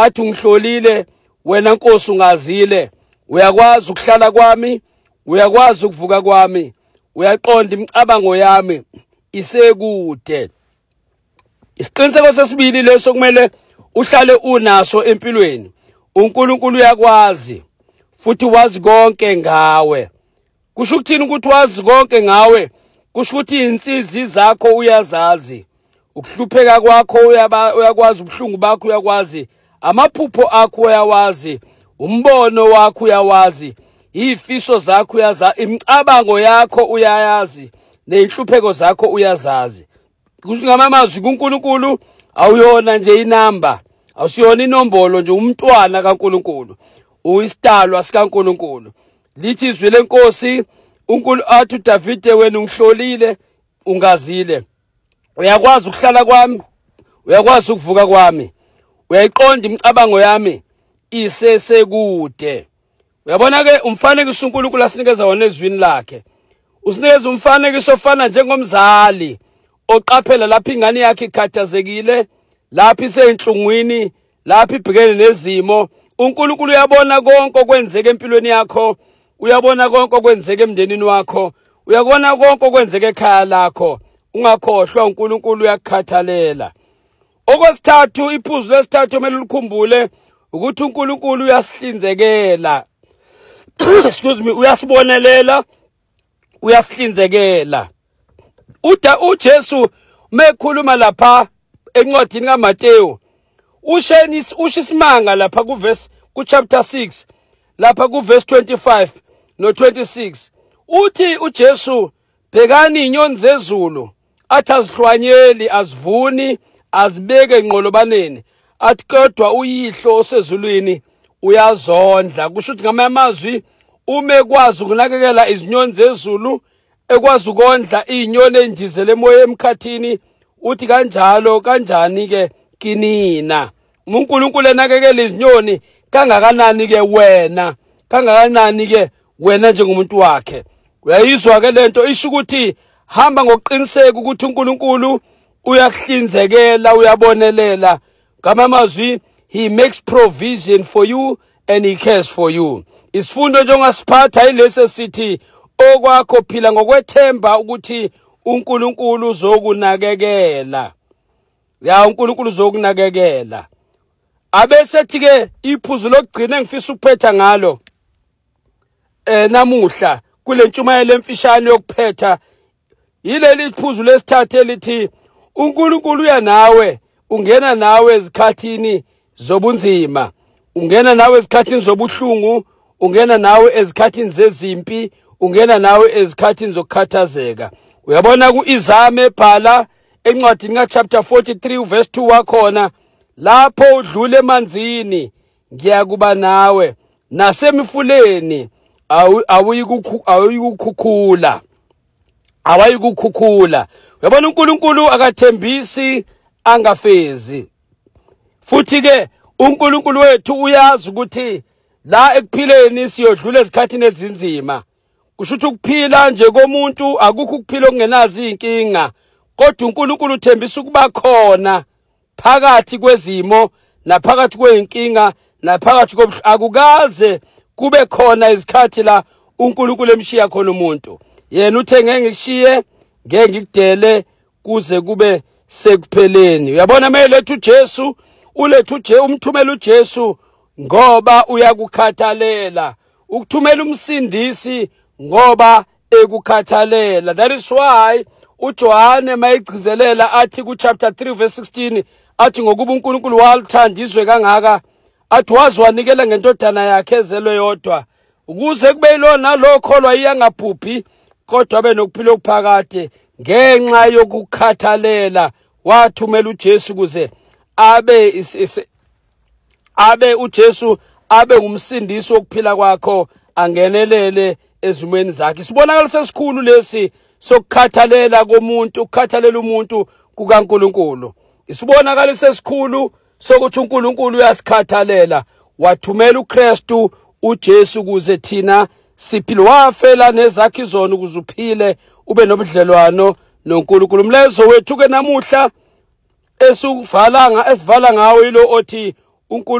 athi ungihlolile wena Nkosi ungazile, uyakwazi ukuhlala kwami, uyakwazi ukuvuka kwami, uyaqonda imicabango yami isekude. Isiqiniseko sesibili leso kumele uhlale unaso empilweni. uNkulunkulu uyakwazi futhi wazi konke ngawe. Kusho ukuthini ukuthi wazi konke ngawe? Kusho ukuthi insizi zakho uyazazi, ukuhlupheka kwakho uyakwazi, ubuhlungu bakho uyakwazi, amaphupho akho uyawazi, umbono wakho uyawazi, izifiso zakho uyazazi, imicabango yakho uyayazi, nezinhlupheko zakho uyazazi. Kusho ngamazwi kuNkulunkulu awuyona nje inamba, awusiyona inombolo nje, umntwana kaNkulunkulu, uyisidalwa sikaNkulunkulu. Lithi izwi leNkosi uNkulunkulu athi uDavide wena ungihlolile ungazile, uyakwazi ukuhlala kwami, uyakwazi ukuvuka kwami, uyayiqonda imicabango yami isesekude. Uyabona ke umfanekiso uNkulunkulu asinikeza wona ezwini lakhe, usinikeza umfanekiso ofana njengomzali oqaphela lapho ingane yakhe ikhathazekile, lapho iseyinhlungwini, lapho ibhekene nezimo. uNkulunkulu uyabona konke okwenzeka empilweni yakho, uyabona konke okwenzeka emndenini wakho, uyabona konke okwenzeka ekhaya lakho. Ungakhohlwa uNkulunkulu uyakukhathalela. Okwesithathu, iphuzu lesithathu kumele ulikhumbule ukuthi uNkulunkulu uyasihlinzekela. Excuse me, uyasibonelela, uyasihlinzekela. uJesu mekhuluma lapha encwadini kaMateyu usho isimanga lapha ku chapter 6 lapha ku verse 25 no 26. Uthi uJesu, bhekani inyoni zezulu, athi azihlwanyeli, azivuni, azibeke enqolobaneni, athi kodwa uyihlo osezulwini uyazondla. Kusho ukuthi ngamanye amazwi, uma ekwazi ukunakekela izinyoni zezulu, ekwazi ukondla izinyoni endizele emoya emkhathini, uthi kanjalo kanjani ke kinina. uNkulunkulu enakekela izinyoni kangakanani ke wena, kangakanani ke wena njengomuntu wakhe. Uyayizwa ke lento isho ukuthi hamba ngokuqiniseka ukuthi uNkulunkulu uyakuhlinzekela, uyabonelela. Ngamazwi, he makes provision for you and he cares for you. Isifundo nje ongasiphatha yilesi sithi okwakho phila ngokwethemba ukuthi uNkulunkulu uzokunakekela. Ya uNkulunkulu uzokunakekela. Abesethi ke iphuzu lokugcina engifisa ukuphetha ngalo namuhla kule ntshumayelo emfishane yokuphetha yileli iphuzu lesithathu elithi uNkulunkulu uya nawe, ungena nawe ezikhathini zobunzima, ungena nawe ezikhathini zobuhlungu, ungena nawe ezikhathini zezimpi, ungena nawe ezikhathini zokukhathazeka. Uyabona kuIzame ebhala encwadini ka chapter 43 verse 2 wakhona, lapho udlule emanzini ngiyakuba nawe, nasemifuleni awuyikukhukhula. Uyabona uNkulunkulu akathembisi angafezi. Futhi ke uNkulunkulu wethu uyazi ukuthi la ekuphileni siyodlula ezikhathini ezinzima. Kusho ukuthi ukuphila nje komuntu akukho ukuphila okungenazo inkinga, kodwa uNkulunkulu uthembisa ukuba khona phakathi kwezimo, naphakathi kweinkinga, naphakathi akukaze kube khona izikhathi la uNkulunkulu emshiya khona umuntu. Yena uthe ngeke ngikushiye, ngeke ngikudele kuze kube sekupheleni. Uyabona melethu uJesu, umthumela uJesu ngoba uyakukhathalela, ukuthumela umsindisi ngoba ekukhathalela. That is why uJohane mayigcizelela athi ku chapter 3 verse 16 athi ngokuba uNkulunkulu walithanda izwe kangaka athi wazi wanikela ngendodana yakhe ezelwe yodwa, ukuze kube yilona lo kholwa iyangaphuphi kodwa abe nokuphila okuphakade. Ngenxa yokukhathalela wathumela uJesu kuze uJesu abe ngumsindisi wokuphila kwakho, angenelele ezimweni zakhe. Sibonakala sesikhulu lesi sokukhathalela komuntu, ukukhathalela umuntu kukaNkulunkulu. Isibonakala sesikhulu sokuthi uNkulunkulu uyasikhathalela, wathumela uKristu uJesu kuze thina siphile, wafela nezakhe izono ukuze uphile ube nobudlelwano noNkulunkulu. Umlezo wethu ke namuhla esivala ngawo yilo othi uNkulunkulu